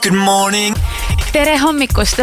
Good morning. Tere hommikust,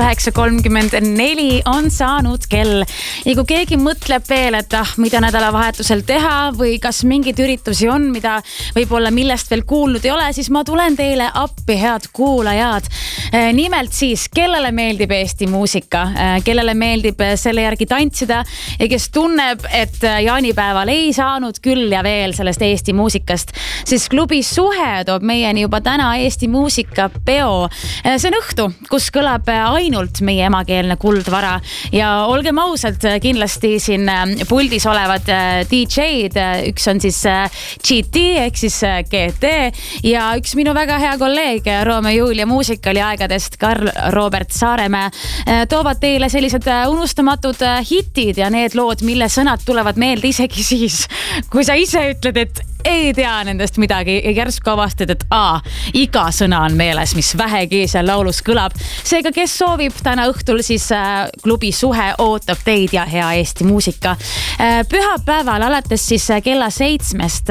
9.34 on saanud kell. Ja kui keegi mõtleb veel, et mida nädalavahetusel teha või kas mingeid üritusi on, mida võib-olla millest veel kuulnud ei ole, siis ma tulen teile appi, head kuulajad. Nimelt siis, kellele meeldib Eesti muusika, kellele meeldib selle järgi tantsida ja kes tunneb, et jaanipäeval ei saanud küll ja veel sellest Eesti muusikast, siis klubi Suhe toob meieni juba täna Eesti muusikapeo. See on õhtu, kus kõlab ainult meie emakeelne kuldvara ja olgem ausalt, kindlasti siin puldis olevad DJ-d, üks on siis GT ehk siis GT ja üks minu väga hea kolleeg Romeo Julia muusikali aegadest Karl Robert Saaremäe toovad teile sellised unustamatud hitid ja need lood, mille sõnad tulevad meelde isegi siis, kui sa ise ütled, et ei tea nendest midagi ja järsku avastad, et iga sõna on meeles, mis vähegi seal laulus kõlab. Seega, kes soovib täna õhtul, siis klubi Suhe ootab teid ja hea Eesti muusika. Pühapäeval alates siis kella 7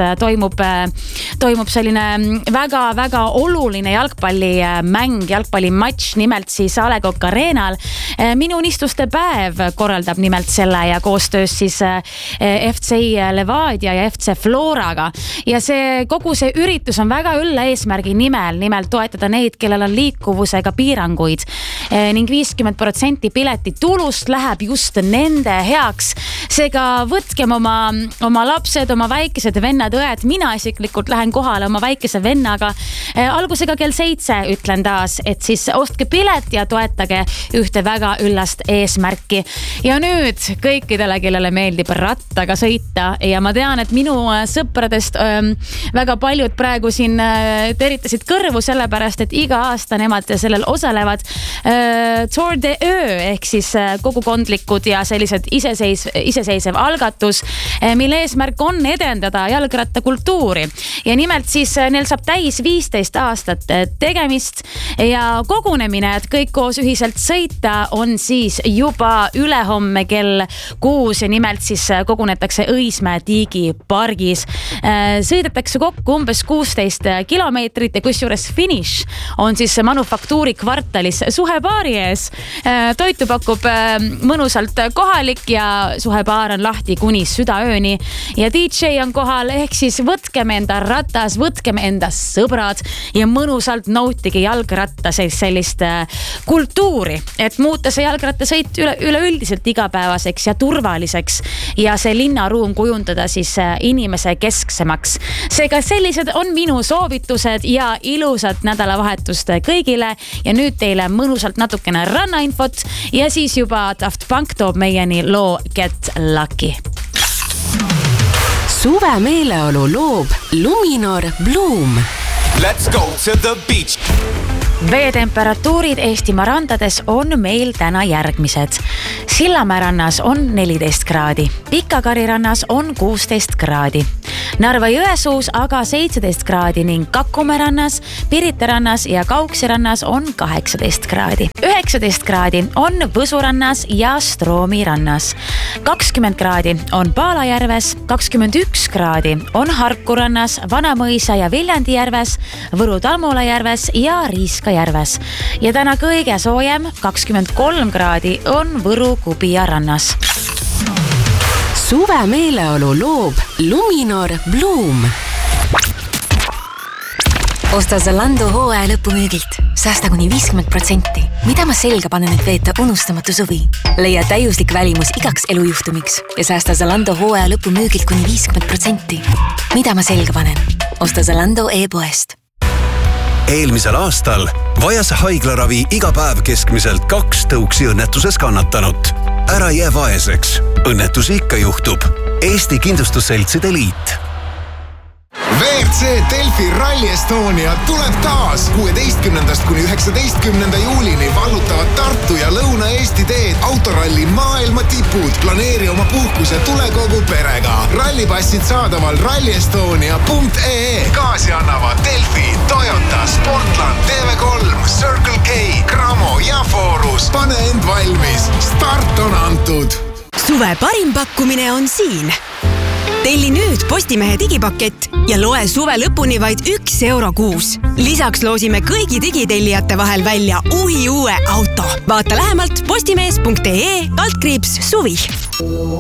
toimub selline väga-väga oluline jalgpallimäng, jalgpallimatš, nimelt siis A. Le Coq Arenal. Minu unistuste päev korraldab nimelt selle ja koostöös siis FC Levadia ja FC Floraga. Ja kogu see üritus on väga ülle eesmärgi nimelt toetada neid, kellel on liikuvusega piiranguid ning 50% pileti tulust läheb just nende heaks. Seega võtkem oma lapsed, oma väikesed vennad-õed, mina isiklikult lähen kohale oma väikese vennaga. Algusega kell 7 ütlen taas, et siis ostke pilet ja toetage ühte väga üllast eesmärki. Ja nüüd kõikidele, kellele meeldib rattaga sõita ja ma tean, et minu sõpradest väga paljud praegu siin teritasid kõrvu sellepärast, et iga aasta nemad sellel osalevad Tour de Öö ehk siis kogukondlikud ja sellised iseseisev algatus, mille eesmärk on edendada jalgrattakultuuri. Ja nimelt siis neil saab täis 15 aastat tegemist ja kogunemine, et kõik koos ühiselt sõita, on siis juba ülehomme kell 6 ja nimelt siis kogunetakse Õismäe Tiigi pargis. Sõidetakse kokku umbes 16 kilomeetrit ja kusjuures finiš on siis Manufaktuuri kvartalis Suhebaari ees. Toitu pakub mõnusalt kohalik ja Suhebaar on lahti kuni südaööni ja DJ on kohal, ehk siis võtkem enda ratas, võtkem enda sõbrad ja mõnusalt nautige jalgratta sellist kultuuri, et muuta see jalgrattasõit üleüldiselt igapäevaseks ja turvaliseks ja see linnaruum kujundada siis inimese kesksemaks. Seega sellised on minu soovitused ja ilusat nädalavahetust kõigile ja nüüd teile mõnusalt natukene rannainfot ja siis juba Daft Punk toob meieni loo Get Lucky. Suve meeleolu loob Luminor Bloom. Let's go to the beach. Veetemperatuurid Eestimaa randades on meil täna järgmised. Sillamäe rannas on 14 kraadi, Pikakari rannas on 16 kraadi, Narva Jõesuus aga 17 kraadi ning Kakumäe rannas, Pirita rannas ja Kauksi rannas on 18 kraadi. 19 kraadi on Võsu rannas ja Stroomi rannas. 20 kraadi on Paalajärves, 21 kraadi on Harku rannas, Vanamõisa ja Viljandi järves, Võru-Talmula järves ja Riiska järves. Ja täna kõige soojem 23 kraadi on Võru-Kubia rannas. Suve meeleolu loob Luminor Bloom. Osta Zalando hooaja lõpumüügilt. Säästa kuni 50%. Mida ma selga panen, et veeta unustamatu suvi? Leia täiuslik välimus igaks elujuhtumiks ja säästa Zalando hooaja lõpumüügilt kuni 50%. Mida ma selga panen? Osta Zalando e-poest. Eelmisel aastal vajas haiglaravi iga päev keskmiselt 2 tõuksi õnnetuses kannatanut. Ära jää vaeseks. Õnnetusi ikka juhtub. Eesti Kindlustusseltside Liit. WRC Delfi Rally Estonia tuleb taas 16. kuni 19. juulini vallutavad Tartu ja Lõuna-Eesti teed autoralli maailma tipud. Planeeri oma puhkus ja tule kogu perega. Rallipassid saadaval rallyestonia.ee. Kaasi annavad Delfi, Toyota, Sportland, TV3, Circle K, Cramo ja Forus. Pane end valmis. Start on antud. Suve parim pakkumine on siin. Telli nüüd Postimehe digipakett ja loe suve lõpuni vaid €1 kuus. Lisaks loosime kõigi digitellijate vahel välja uue auto. Vaata lähemalt postimees.ee/suvi.